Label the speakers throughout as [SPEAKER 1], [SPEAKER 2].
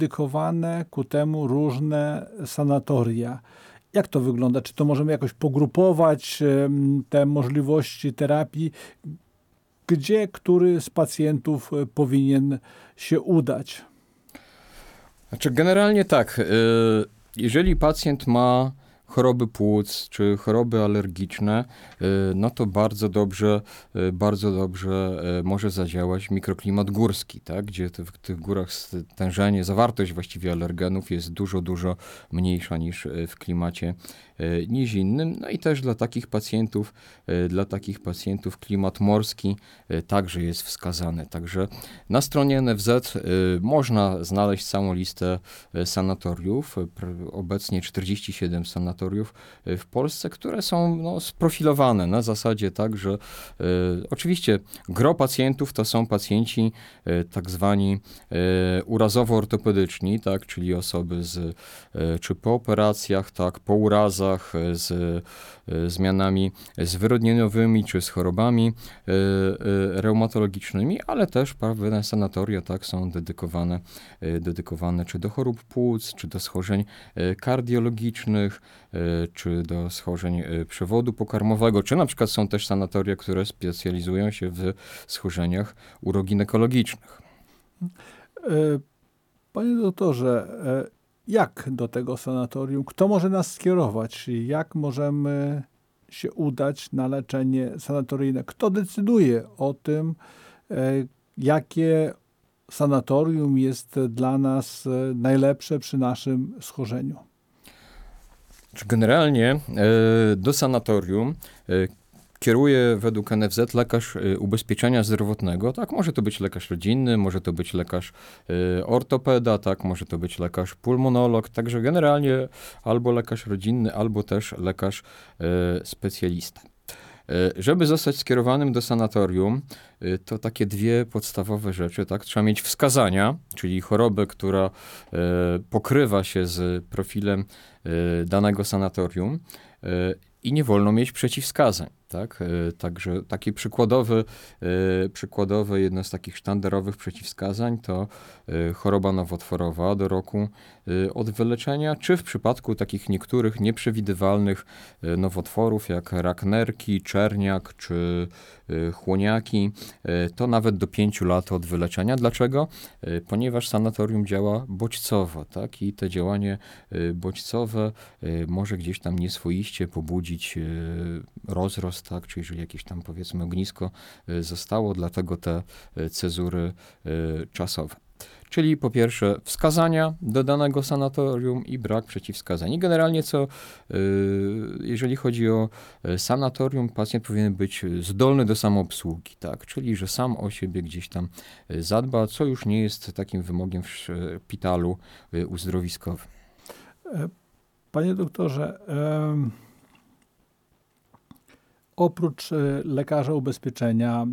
[SPEAKER 1] dedykowane ku temu różne sanatoria. Jak to wygląda? Czy to możemy jakoś pogrupować te możliwości terapii? Gdzie który z pacjentów powinien się udać?
[SPEAKER 2] Znaczy generalnie tak, jeżeli pacjent ma choroby płuc czy choroby alergiczne, no to bardzo dobrze może zadziałać mikroklimat górski, tak? Gdzie w tych górach stężenie, zawartość właściwie alergenów jest dużo mniejsza niż w klimacie nizinnym. No i też dla takich pacjentów klimat morski także jest wskazany. Także na stronie NFZ można znaleźć całą listę sanatoriów, obecnie 47 sanatoriów w Polsce, które są sprofilowane na zasadzie tak, że oczywiście gros pacjentów to są pacjenci tak zwani urazowo-ortopedyczni, tak, czyli osoby czy po operacjach, tak, po urazach, z zmianami zwyrodnieniowymi czy z chorobami reumatologicznymi, ale też pewne sanatoria tak, są dedykowane czy do chorób płuc, czy do schorzeń kardiologicznych, czy do schorzeń przewodu pokarmowego, czy na przykład są też sanatoria, które specjalizują się w schorzeniach uroginekologicznych.
[SPEAKER 1] Panie doktorze, jak do tego sanatorium? Kto może nas skierować? Jak możemy się udać na leczenie sanatoryjne? Kto decyduje o tym, jakie sanatorium jest dla nas najlepsze przy naszym schorzeniu?
[SPEAKER 2] Generalnie do sanatorium kieruje według NFZ lekarz ubezpieczenia zdrowotnego, tak, może to być lekarz rodzinny, może to być lekarz ortopeda, tak, może to być lekarz pulmonolog, także generalnie albo lekarz rodzinny, albo też lekarz specjalista. Żeby zostać skierowanym do sanatorium, to takie dwie podstawowe rzeczy, tak? Trzeba mieć wskazania, czyli chorobę, która pokrywa się z profilem danego sanatorium i nie wolno mieć przeciwwskazań. Tak? Także taki przykładowe, jedno z takich sztandarowych przeciwwskazań to choroba nowotworowa do roku od wyleczenia, czy w przypadku takich niektórych nieprzewidywalnych nowotworów, jak rak nerki, czerniak, czy chłoniaki, to nawet do 5 lat od wyleczenia. Dlaczego? Ponieważ sanatorium działa bodźcowo, tak? I to działanie bodźcowe może gdzieś tam nieswoiście pobudzić rozrost, tak? Czy jeżeli jakieś tam, powiedzmy, ognisko zostało, dlatego te cezury czasowe. Czyli po pierwsze wskazania do danego sanatorium i brak przeciwwskazań. I generalnie jeżeli chodzi o sanatorium, pacjent powinien być zdolny do samoobsługi, tak? Czyli że sam o siebie gdzieś tam zadba, co już nie jest takim wymogiem w szpitalu uzdrowiskowym.
[SPEAKER 1] Panie doktorze, oprócz lekarza ubezpieczenia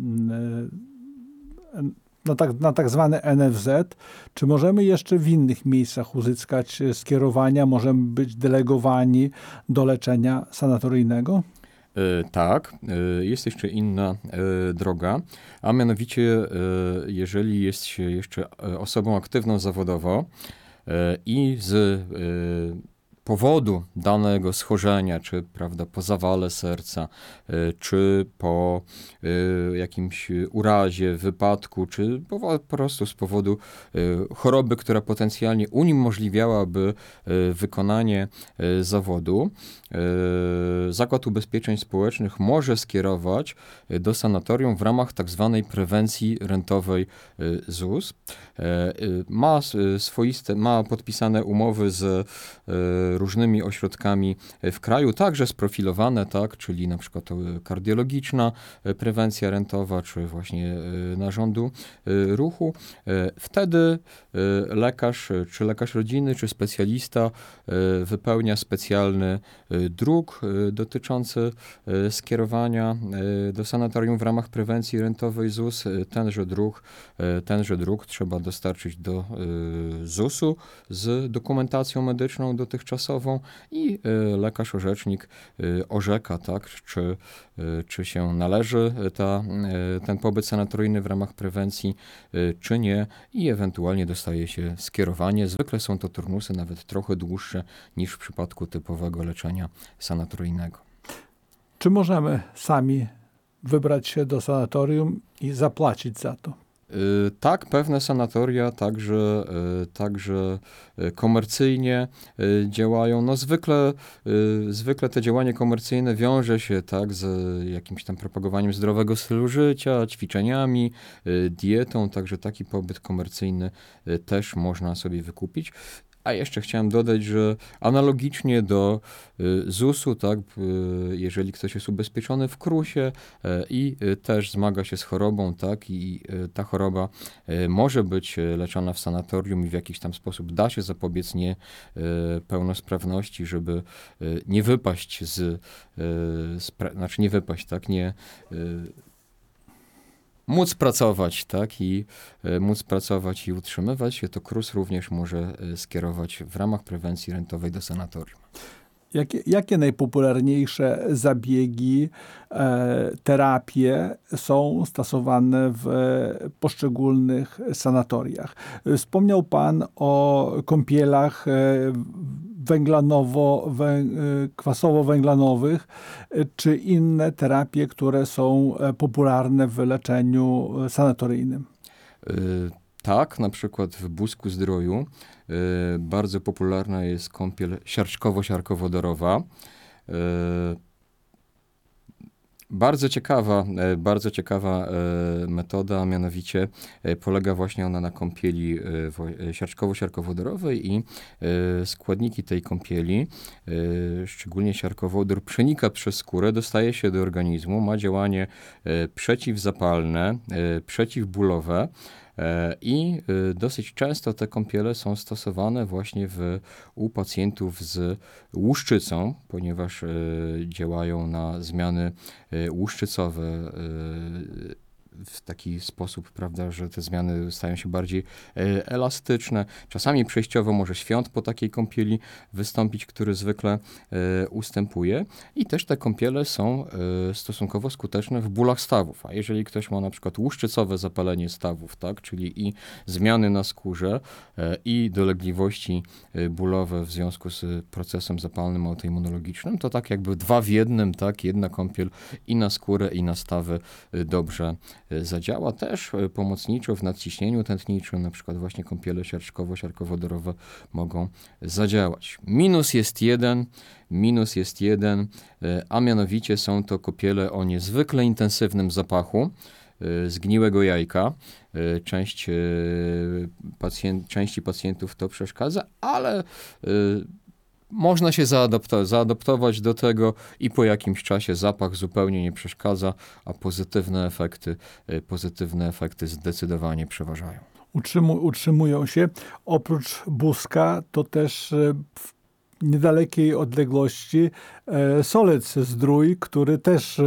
[SPEAKER 1] na tak zwany NFZ, czy możemy jeszcze w innych miejscach uzyskać skierowania, możemy być delegowani do leczenia sanatoryjnego?
[SPEAKER 2] Tak, jest jeszcze inna droga, a mianowicie jeżeli jest się jeszcze osobą aktywną zawodowo i z powodu danego schorzenia, czy prawda, po zawale serca, czy po jakimś urazie, wypadku, czy po prostu z powodu choroby, która potencjalnie uniemożliwiałaby wykonanie zawodu, Zakład Ubezpieczeń Społecznych może skierować do sanatorium w ramach tak zwanej prewencji rentowej ZUS. Ma podpisane umowy z różnymi ośrodkami w kraju, także sprofilowane, tak, czyli na przykład kardiologiczna prewencja rentowa, czy właśnie narządu ruchu. Wtedy lekarz, czy lekarz rodziny, czy specjalista wypełnia specjalny druk dotyczący skierowania do sanatorium w ramach prewencji rentowej ZUS. Tenże druk trzeba dostarczyć do ZUS-u z dokumentacją medyczną dotychczasową okresową i lekarz orzecznik orzeka, tak, czy się należy ten pobyt sanatoryjny w ramach prewencji, czy nie, i ewentualnie dostaje się skierowanie. Zwykle są to turnusy nawet trochę dłuższe niż w przypadku typowego leczenia sanatoryjnego.
[SPEAKER 1] Czy możemy sami wybrać się do sanatorium i zapłacić za to?
[SPEAKER 2] Tak, pewne sanatoria także komercyjnie działają. No zwykle to działanie komercyjne wiąże się, tak, z jakimś tam propagowaniem zdrowego stylu życia, ćwiczeniami, dietą, także taki pobyt komercyjny też można sobie wykupić. A jeszcze chciałem dodać, że analogicznie do ZUS-u, tak, jeżeli ktoś jest ubezpieczony w KRUS-ie i też zmaga się z chorobą, tak, i ta choroba może być leczona w sanatorium i w jakiś tam sposób da się zapobiec niepełnosprawności, żeby nie wypaść móc pracować, tak, i móc pracować i utrzymywać się, to KRUS również może skierować w ramach prewencji rentowej do sanatorium.
[SPEAKER 1] Jakie najpopularniejsze zabiegi, terapie są stosowane w poszczególnych sanatoriach? Wspomniał Pan o kąpielach kwasowo-węglanowych, czy inne terapie, które są popularne w leczeniu sanatoryjnym?
[SPEAKER 2] Tak, na przykład w Busku-Zdroju bardzo popularna jest kąpiel siarczkowo-siarkowodorowa. Bardzo ciekawa metoda, a mianowicie polega właśnie ona na kąpieli siarczkowo-siarkowodorowej i składniki tej kąpieli, szczególnie siarkowodór, przenika przez skórę, dostaje się do organizmu, ma działanie przeciwzapalne, przeciwbólowe. I dosyć często te kąpiele są stosowane właśnie u pacjentów z łuszczycą, ponieważ działają na zmiany łuszczycowe w taki sposób, prawda, że te zmiany stają się bardziej elastyczne. Czasami przejściowo może świąt po takiej kąpieli wystąpić, który zwykle ustępuje. I też te kąpiele są stosunkowo skuteczne w bólach stawów. A jeżeli ktoś ma na przykład łuszczycowe zapalenie stawów, tak, czyli i zmiany na skórze, i dolegliwości bólowe w związku z procesem zapalnym autoimmunologicznym, to tak jakby 2 w 1, tak, jedna kąpiel i na skórę, i na stawy dobrze zadziała. Też pomocniczo w nadciśnieniu tętniczym, na przykład właśnie kąpiele siarczkowo-siarkowodorowe mogą zadziałać. Minus jest jeden, a mianowicie są to kąpiele o niezwykle intensywnym zapachu zgniłego jajka. Części pacjentów to przeszkadza, ale można się zaadaptować do tego i po jakimś czasie zapach zupełnie nie przeszkadza, a pozytywne efekty zdecydowanie przeważają.
[SPEAKER 1] Utrzymują się. Oprócz Buska to też w niedalekiej odległości Solec-Zdrój, który też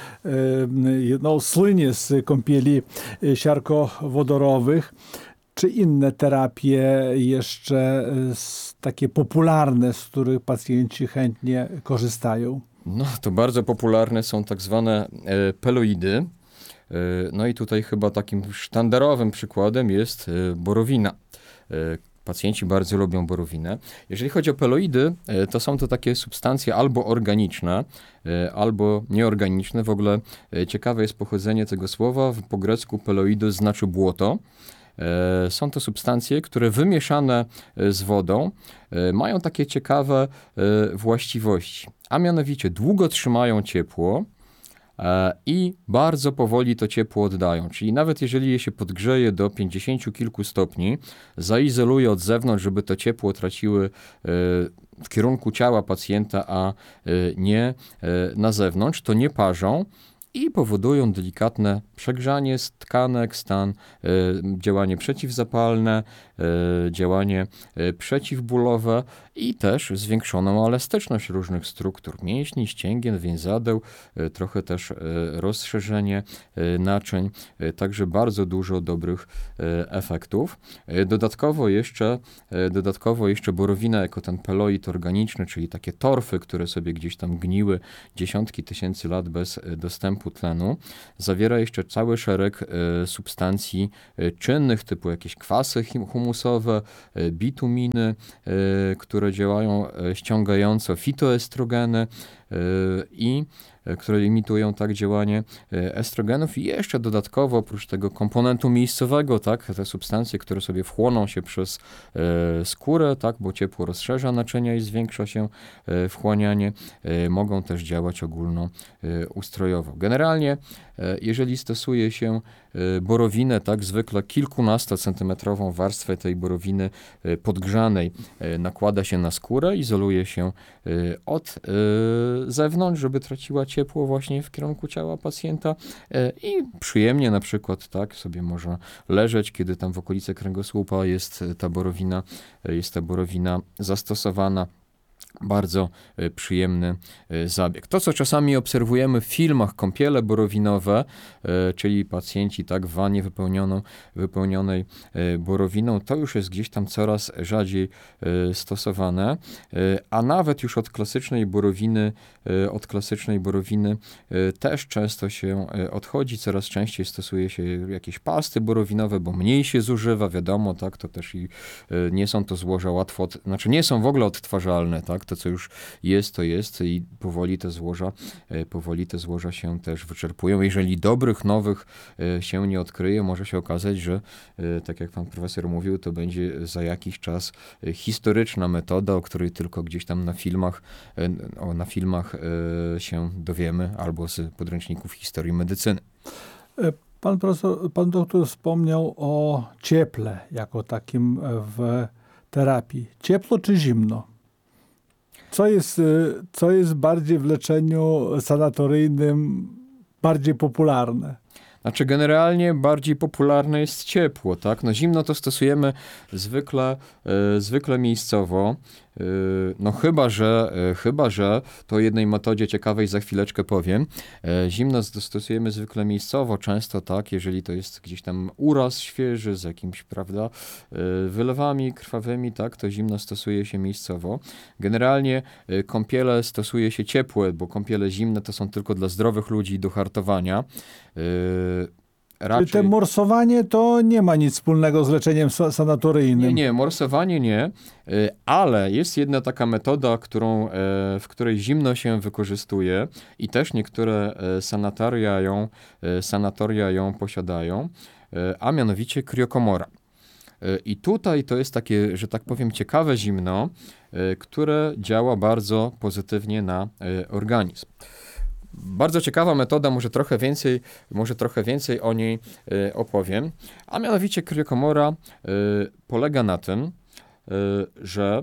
[SPEAKER 1] słynie z kąpieli siarkowodorowych. Czy inne terapie jeszcze takie popularne, z których pacjenci chętnie korzystają?
[SPEAKER 2] No to bardzo popularne są tak zwane peloidy. No i tutaj chyba takim sztandarowym przykładem jest borowina. Pacjenci bardzo lubią borowinę. Jeżeli chodzi o peloidy, to są to takie substancje albo organiczne, albo nieorganiczne. W ogóle ciekawe jest pochodzenie tego słowa. Po grecku peloidos znaczy błoto. Są to substancje, które wymieszane z wodą mają takie ciekawe właściwości, a mianowicie długo trzymają ciepło i bardzo powoli to ciepło oddają. Czyli nawet jeżeli je się podgrzeje do 50 kilku stopni, zaizoluje od zewnątrz, żeby to ciepło traciły w kierunku ciała pacjenta, a nie na zewnątrz, to nie parzą i powodują delikatne przegrzanie tkanek, działanie przeciwzapalne, działanie przeciwbólowe i też zwiększoną elastyczność różnych struktur mięśni, ścięgien, więzadeł, trochę też rozszerzenie naczyń, także bardzo dużo dobrych efektów. Dodatkowo jeszcze borowina jako ten peloid organiczny, czyli takie torfy, które sobie gdzieś tam gniły dziesiątki tysięcy lat bez dostępu tlenu, zawiera jeszcze cały szereg substancji czynnych, typu jakieś kwasy humusowe, bituminy, które działają ściągająco, fitoestrogeny i które imitują tak działanie estrogenów i jeszcze dodatkowo oprócz tego komponentu miejscowego, tak, te substancje, które sobie wchłoną się przez skórę, tak, bo ciepło rozszerza naczynia i zwiększa się wchłanianie, mogą też działać ogólnoustrojowo. Generalnie, jeżeli stosuje się borowinę, tak, zwykle kilkunastocentymetrową warstwę tej borowiny podgrzanej nakłada się na skórę, izoluje się od zewnątrz, żeby traciła ciepło właśnie w kierunku ciała pacjenta i przyjemnie na przykład tak sobie można leżeć, kiedy tam w okolicy kręgosłupa jest ta borowina zastosowana. Bardzo przyjemny zabieg. To, co czasami obserwujemy w filmach, kąpiele borowinowe, czyli pacjenci tak w wannie wypełnionej borowiną, to już jest gdzieś tam coraz rzadziej stosowane, a nawet już od klasycznej borowiny też często się odchodzi, coraz częściej stosuje się jakieś pasty borowinowe, bo mniej się zużywa, wiadomo, tak, to też i nie są to złoża nie są w ogóle odtwarzalne, tak, to co już jest, to jest i powoli te złoża się też wyczerpują. Jeżeli dobrych, nowych się nie odkryje, może się okazać, że tak jak pan profesor mówił, to będzie za jakiś czas historyczna metoda, o której tylko gdzieś tam na filmach się dowiemy, albo z podręczników historii medycyny.
[SPEAKER 1] Pan doktor wspomniał o cieple jako takim w terapii. Ciepło czy zimno? Co jest bardziej w leczeniu sanatoryjnym bardziej popularne?
[SPEAKER 2] Znaczy generalnie bardziej popularne jest ciepło, tak? No zimno to stosujemy zwykle miejscowo. No chyba, że to o jednej metodzie ciekawej za chwileczkę powiem. Zimno stosujemy zwykle miejscowo, często tak, jeżeli to jest gdzieś tam uraz świeży z jakimś, prawda, wylewami krwawymi, tak, to zimno stosuje się miejscowo. Generalnie kąpiele stosuje się ciepłe, bo kąpiele zimne to są tylko dla zdrowych ludzi do hartowania.
[SPEAKER 1] Czyli te morsowanie to nie ma nic wspólnego z leczeniem sanatoryjnym.
[SPEAKER 2] Nie, morsowanie nie, ale jest jedna taka metoda, w której zimno się wykorzystuje i też niektóre sanatoria ją posiadają, a mianowicie kriokomora. I tutaj to jest takie, że tak powiem, ciekawe zimno, które działa bardzo pozytywnie na organizm. Bardzo ciekawa metoda, może trochę więcej o niej opowiem, a mianowicie kriokomora polega na tym, że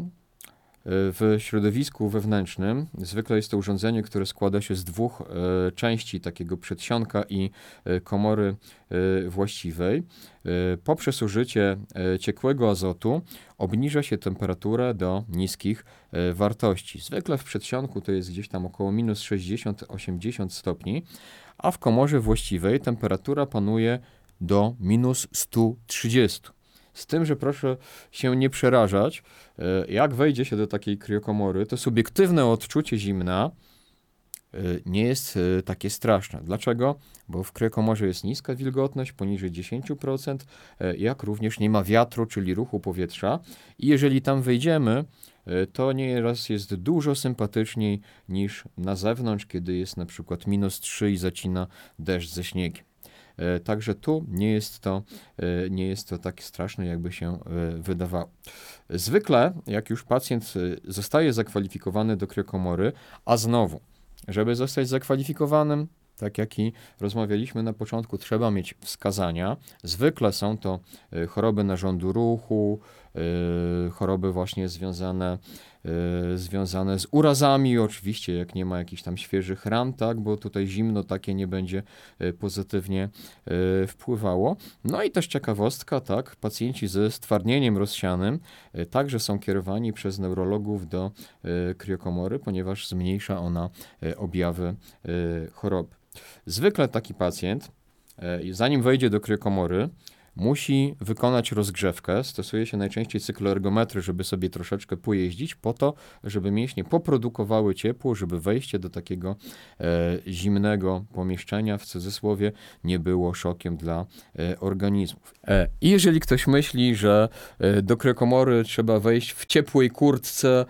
[SPEAKER 2] w środowisku wewnętrznym zwykle jest to urządzenie, które składa się z dwóch części, takiego przedsionka i komory właściwej. Poprzez użycie ciekłego azotu obniża się temperaturę do niskich wartości. Zwykle w przedsionku to jest gdzieś tam około minus 60-80 stopni, a w komorze właściwej temperatura panuje do minus 130. Z tym, że proszę się nie przerażać, jak wejdzie się do takiej kriokomory, to subiektywne odczucie zimna nie jest takie straszne. Dlaczego? Bo w kriokomorze jest niska wilgotność, poniżej 10%, jak również nie ma wiatru, czyli ruchu powietrza. I jeżeli tam wejdziemy, to nieraz jest dużo sympatyczniej niż na zewnątrz, kiedy jest na przykład minus 3 i zacina deszcz ze śniegiem. Także tu nie jest to tak straszne, jakby się wydawało. Zwykle, jak już pacjent zostaje zakwalifikowany do kriokomory, a znowu, żeby zostać zakwalifikowanym, tak jak i rozmawialiśmy na początku, trzeba mieć wskazania. Zwykle są to choroby narządu ruchu, choroby właśnie związane z urazami, oczywiście jak nie ma jakichś tam świeżych ran, tak, bo tutaj zimno takie nie będzie pozytywnie wpływało. No i też ciekawostka, tak, pacjenci ze stwardnieniem rozsianym także są kierowani przez neurologów do kriokomory, ponieważ zmniejsza ona objawy choroby. Zwykle taki pacjent, zanim wejdzie do kriokomory, musi wykonać rozgrzewkę. Stosuje się najczęściej cykloergometry, żeby sobie troszeczkę pojeździć, po to, żeby mięśnie poprodukowały ciepło, żeby wejście do takiego zimnego pomieszczenia, w cudzysłowie, nie było szokiem dla organizmów. I jeżeli ktoś myśli, że do kriokomory trzeba wejść w ciepłej kurtce,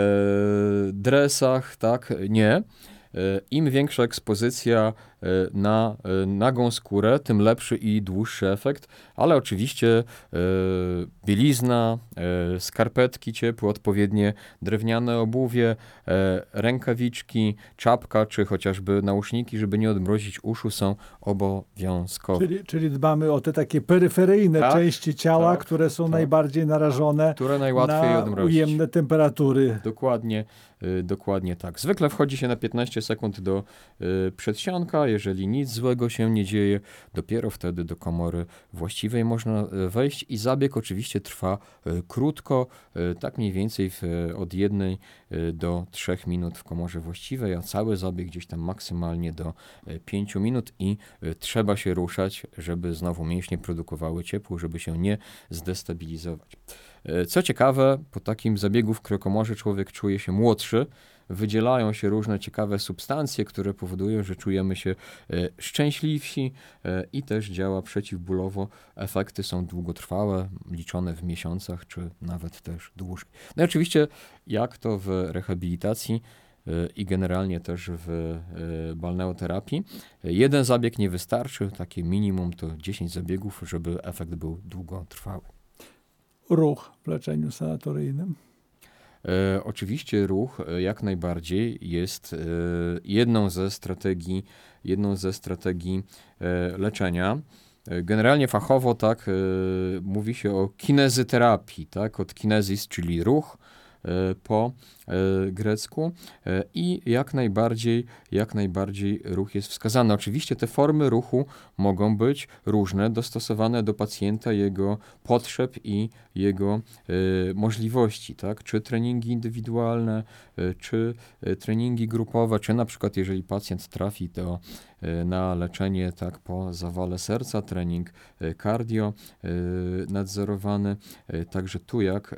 [SPEAKER 2] dresach, tak, nie. Im większa ekspozycja na nagą skórę, tym lepszy i dłuższy efekt, ale oczywiście bielizna, skarpetki ciepłe, odpowiednie drewniane obuwie, rękawiczki, czapka czy chociażby nauszniki, żeby nie odmrozić uszu, są obowiązkowe.
[SPEAKER 1] Czyli dbamy o te takie peryferyjne części ciała, które są najbardziej narażone
[SPEAKER 2] które najłatwiej
[SPEAKER 1] na
[SPEAKER 2] odmrozić.
[SPEAKER 1] ujemne temperatury.
[SPEAKER 2] Dokładnie tak. Zwykle wchodzi się na 15 sekund do przedsionka. Jeżeli nic złego się nie dzieje, dopiero wtedy do komory właściwej można wejść i zabieg oczywiście trwa krótko, tak mniej więcej od 1 do 3 minut w komorze właściwej, a cały zabieg gdzieś tam maksymalnie do 5 minut i trzeba się ruszać, żeby znowu mięśnie produkowały ciepło, żeby się nie zdestabilizować. Co ciekawe, po takim zabiegu w kriokomorze człowiek czuje się młodszy, wydzielają się różne ciekawe substancje, które powodują, że czujemy się szczęśliwsi i też działa przeciwbólowo. Efekty są długotrwałe, liczone w miesiącach, czy nawet też dłużej. No i oczywiście, jak to w rehabilitacji i generalnie też w balneoterapii, jeden zabieg nie wystarczy, takie minimum to 10 zabiegów, żeby efekt był długotrwały.
[SPEAKER 1] Ruch w leczeniu sanatoryjnym.
[SPEAKER 2] Oczywiście ruch jak najbardziej jest jedną ze strategii leczenia. Generalnie fachowo tak mówi się o kinezyterapii, tak, od kinezis, czyli ruch po grecku i jak najbardziej ruch jest wskazany. Oczywiście te formy ruchu mogą być różne, dostosowane do pacjenta, jego potrzeb i jego możliwości, tak? Czy treningi indywidualne, czy treningi grupowe, czy na przykład jeżeli pacjent trafi na leczenie tak po zawale serca, trening cardio nadzorowany, także tu jak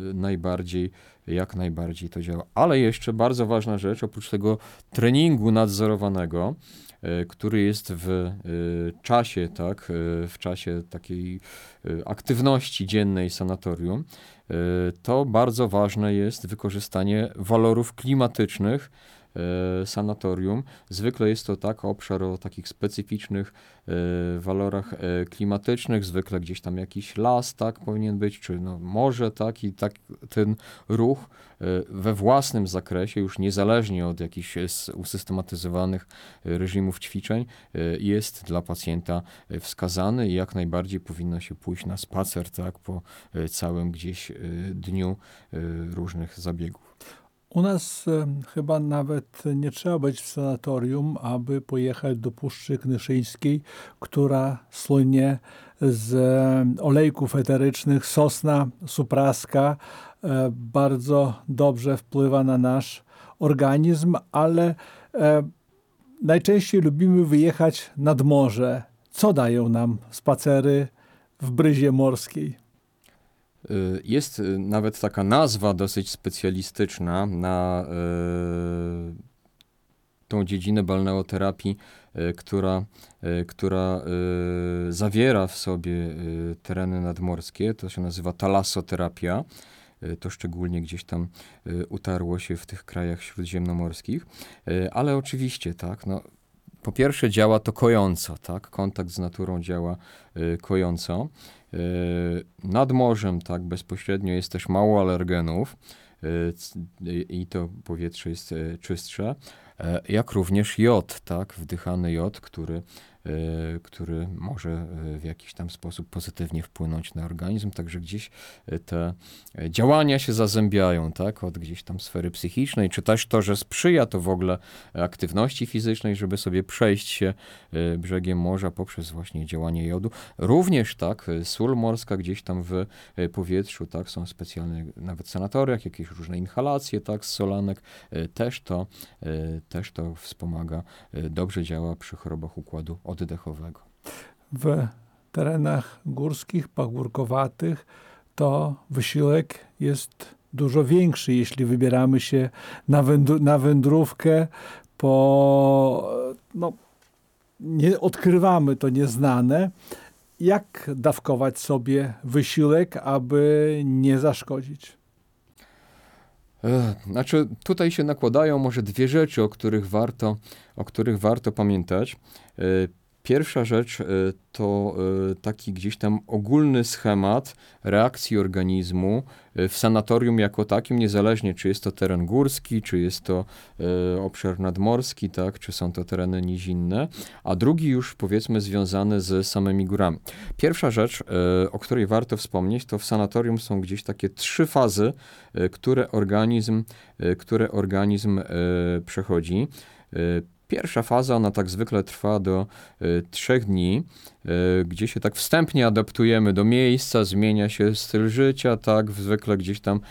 [SPEAKER 2] najbardziej to działa. Ale jeszcze bardzo ważna rzecz, oprócz tego treningu nadzorowanego, który jest w czasie, tak, w czasie takiej aktywności dziennej sanatorium, to bardzo ważne jest wykorzystanie walorów klimatycznych sanatorium. Zwykle jest to tak obszar o takich specyficznych walorach klimatycznych, zwykle gdzieś tam jakiś las, tak, powinien być, czy no morze, tak, i tak ten ruch we własnym zakresie, już niezależnie od jakichś usystematyzowanych reżimów ćwiczeń, jest dla pacjenta wskazany i jak najbardziej powinno się pójść na spacer, tak, po całym gdzieś dniu różnych zabiegów.
[SPEAKER 1] U nas chyba nawet nie trzeba być w sanatorium, aby pojechać do Puszczy Knyszyńskiej, która słynie z olejków eterycznych. Sosna supraska bardzo dobrze wpływa na nasz organizm, ale najczęściej lubimy wyjechać nad morze. Co dają nam spacery w bryzie morskiej?
[SPEAKER 2] Jest nawet taka nazwa dosyć specjalistyczna na tą dziedzinę balneoterapii, która zawiera w sobie tereny nadmorskie. To się nazywa talassoterapia. To szczególnie gdzieś tam utarło się w tych krajach śródziemnomorskich. Ale oczywiście, tak, no, po pierwsze działa to kojąco, tak? Kontakt z naturą działa kojąco. Nad morzem, tak, bezpośrednio jest też mało alergenów i to powietrze jest czystsze, jak również jod, tak, wdychany jod, który który może w jakiś tam sposób pozytywnie wpłynąć na organizm, także gdzieś te działania się zazębiają, tak, od gdzieś tam sfery psychicznej, czy też to, że sprzyja to w ogóle aktywności fizycznej, żeby sobie przejść się brzegiem morza poprzez właśnie działanie jodu. Również tak, sól morska gdzieś tam w powietrzu, tak, są specjalne nawet w sanatoriach, jakieś różne inhalacje, tak, z solanek, też to wspomaga, dobrze działa przy chorobach układu oddechowego.
[SPEAKER 1] W terenach górskich, pagórkowatych to wysiłek jest dużo większy, jeśli wybieramy się na wędrówkę nie odkrywamy to nieznane. Jak dawkować sobie wysiłek, aby nie zaszkodzić?
[SPEAKER 2] Znaczy, tutaj się nakładają może dwie rzeczy, o których warto pamiętać. Pierwsza rzecz to taki gdzieś tam ogólny schemat reakcji organizmu w sanatorium jako takim, niezależnie czy jest to teren górski, czy jest to obszar nadmorski, tak, czy są to tereny nizinne, a drugi już powiedzmy związany z samymi górami. Pierwsza rzecz, o której warto wspomnieć, to w sanatorium są gdzieś takie 3 fazy, które organizm przechodzi. Pierwsza faza, ona tak zwykle trwa do 3 dni, gdzie się tak wstępnie adaptujemy do miejsca, zmienia się styl życia, tak, zwykle gdzieś tam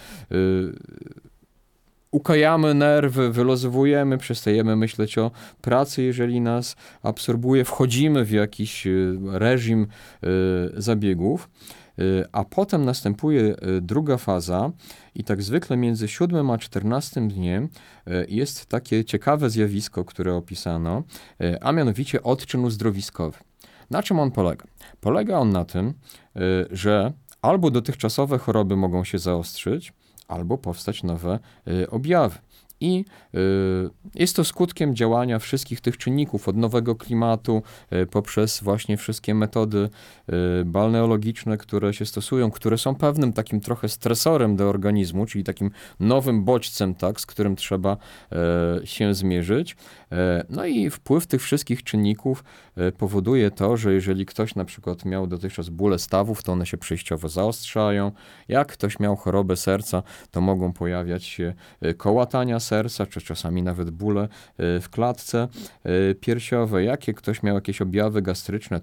[SPEAKER 2] ukajamy nerwy, wylozowujemy, przestajemy myśleć o pracy, jeżeli nas absorbuje, wchodzimy w jakiś reżim zabiegów. A potem następuje druga faza i tak zwykle między 7 a 14 dniem jest takie ciekawe zjawisko, które opisano, a mianowicie odczyn uzdrowiskowy. Na czym on polega? Polega on na tym, że albo dotychczasowe choroby mogą się zaostrzyć, albo powstać nowe objawy. I jest to skutkiem działania wszystkich tych czynników, od nowego klimatu, poprzez właśnie wszystkie metody balneologiczne, które się stosują, które są pewnym takim trochę stresorem do organizmu, czyli takim nowym bodźcem, tak, z którym trzeba się zmierzyć. No i wpływ tych wszystkich czynników powoduje to, że jeżeli ktoś na przykład miał dotychczas bóle stawów, to one się przejściowo zaostrzają. Jak ktoś miał chorobę serca, to mogą pojawiać się kołatania serca, czy czasami nawet bóle w klatce piersiowej. Jakie ktoś miał jakieś objawy gastryczne,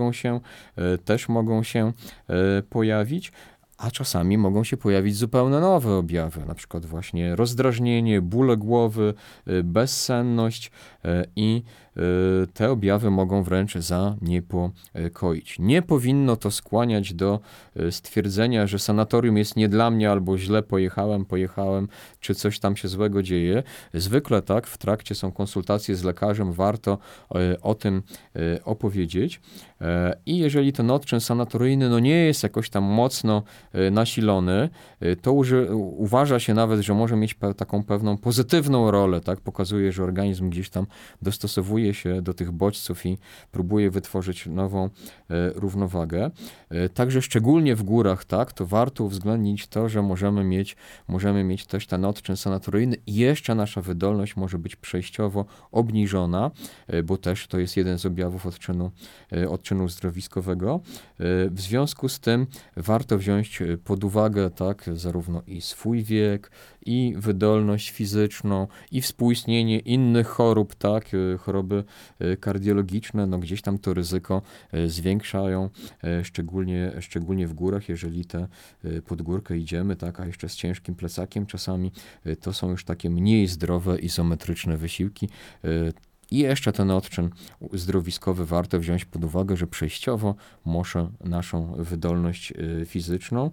[SPEAKER 2] też mogą się pojawić. A czasami mogą się pojawić zupełnie nowe objawy, na przykład właśnie rozdrażnienie, bóle głowy, bezsenność i te objawy mogą wręcz zaniepokoić. Nie powinno to skłaniać do stwierdzenia, że sanatorium jest nie dla mnie, albo źle pojechałem, czy coś tam się złego dzieje. Zwykle tak, w trakcie są konsultacje z lekarzem, warto o tym opowiedzieć. I jeżeli ten odczyn sanatoryjny nie jest jakoś tam mocno nasilony, to uważa się nawet, że może mieć taką pewną pozytywną rolę, tak? Pokazuje, że organizm gdzieś tam dostosowuje się do tych bodźców i próbuje wytworzyć nową równowagę. Także szczególnie w górach, tak, to warto uwzględnić to, że możemy mieć też ten odczyn sanatoryjny i jeszcze nasza wydolność może być przejściowo obniżona, bo też to jest jeden z objawów odczynu uzdrowiskowego. W związku z tym warto wziąć pod uwagę, tak, zarówno i swój wiek, i wydolność fizyczną, i współistnienie innych chorób, tak, choroby kardiologiczne, gdzieś tam to ryzyko zwiększają, szczególnie w górach, jeżeli pod górkę idziemy, tak, a jeszcze z ciężkim plecakiem czasami, to są już takie mniej zdrowe, izometryczne wysiłki. I jeszcze ten odczyn zdrowiskowy warto wziąć pod uwagę, że przejściowo może naszą wydolność fizyczną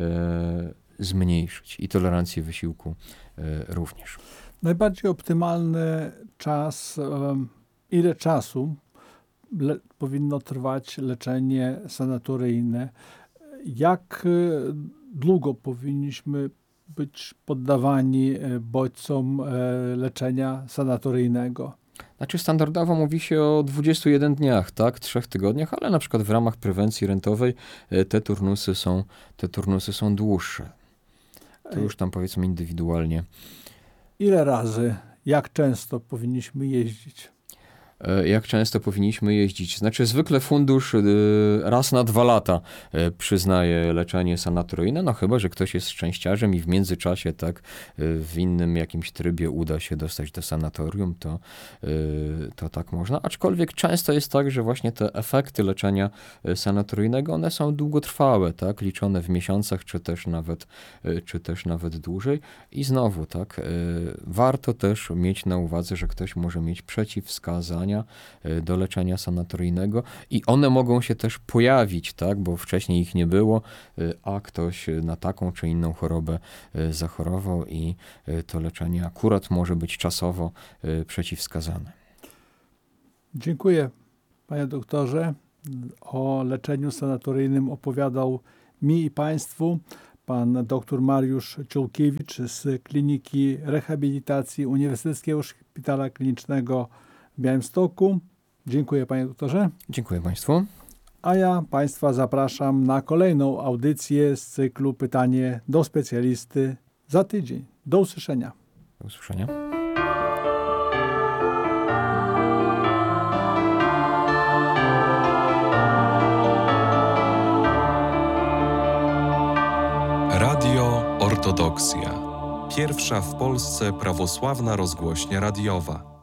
[SPEAKER 2] zmniejszyć i tolerancję wysiłku również.
[SPEAKER 1] Najbardziej optymalny czas, ile czasu powinno trwać leczenie sanatoryjne? Jak długo powinniśmy być poddawani bodźcom leczenia sanatoryjnego?
[SPEAKER 2] Znaczy standardowo mówi się o 21 dniach, tak, 3 tygodniach, ale na przykład w ramach prewencji rentowej te turnusy są dłuższe. To już tam powiedzmy indywidualnie.
[SPEAKER 1] Ile razy, jak często powinniśmy jeździć?
[SPEAKER 2] Jak często powinniśmy jeździć? Znaczy zwykle fundusz raz na 2 lata przyznaje leczenie sanatoryjne, no chyba, że ktoś jest szczęściarzem i w międzyczasie tak w innym jakimś trybie uda się dostać do sanatorium, to tak można. Aczkolwiek często jest tak, że właśnie te efekty leczenia sanatoryjnego, one są długotrwałe, tak, liczone w miesiącach, czy też nawet dłużej. I znowu, tak, warto też mieć na uwadze, że ktoś może mieć przeciwwskazania do leczenia sanatoryjnego i one mogą się też pojawić, tak, bo wcześniej ich nie było, a ktoś na taką czy inną chorobę zachorował i to leczenie akurat może być czasowo przeciwwskazane.
[SPEAKER 1] Dziękuję, panie doktorze. O leczeniu sanatoryjnym opowiadał mi i państwu pan dr Mariusz Ciulkiewicz z Kliniki Rehabilitacji Uniwersyteckiego Szpitala Klinicznego w Białymstoku. Dziękuję, panie doktorze.
[SPEAKER 2] Dziękuję państwu.
[SPEAKER 1] A ja państwa zapraszam na kolejną audycję z cyklu Pytanie do specjalisty za tydzień. Do usłyszenia.
[SPEAKER 2] Do usłyszenia.
[SPEAKER 3] Radio Ortodoksja. Pierwsza w Polsce prawosławna rozgłośnia radiowa.